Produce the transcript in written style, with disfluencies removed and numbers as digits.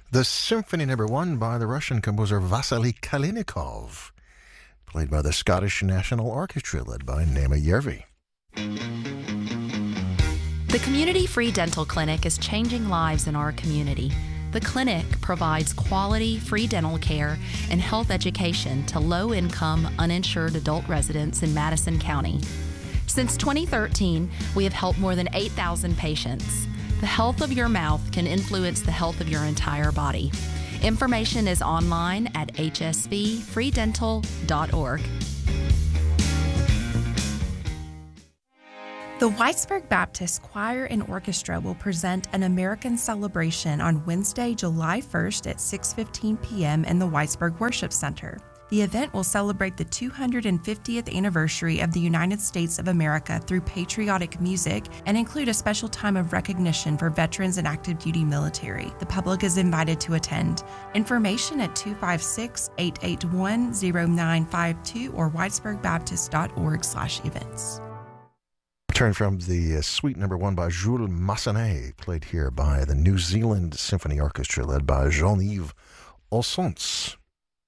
The Symphony Number 1 by the Russian composer Vasily Kalinikov, played by the Scottish National Orchestra, led by Nema Järvi. The Community Free Dental Clinic is changing lives in our community. The clinic provides quality, free dental care and health education to low-income, uninsured adult residents in Madison County. Since 2013, we have helped more than 8,000 patients. The health of your mouth can influence the health of your entire body. Information is online at hsvfreedental.org. The Whitesburg Baptist Choir and Orchestra will present an American Celebration on Wednesday, July 1st at 6:15 p.m. in the Whitesburg Worship Center. The event will celebrate the 250th anniversary of the United States of America through patriotic music and include a special time of recognition for veterans and active duty military. The public is invited to attend. Information at 256-881-0952 or whitesburgbaptist.org/events. Turn from the Suite Number 1 by Jules Massenet, played here by the New Zealand Symphony Orchestra, led by Jean-Yves Olsons.